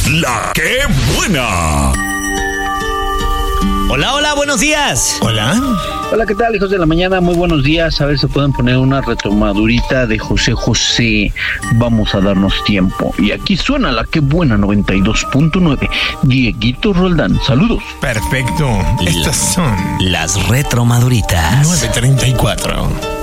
La que buena. Hola, hola, buenos días. Hola. Hola, ¿qué tal, hijos de la mañana? Muy buenos días. A ver si pueden poner una retomadurita de José José. Vamos a darnos tiempo. Y aquí suena la que buena 92.9. Dieguito Roldán, saludos. Perfecto. Estas son las retromaduritas. 9:34.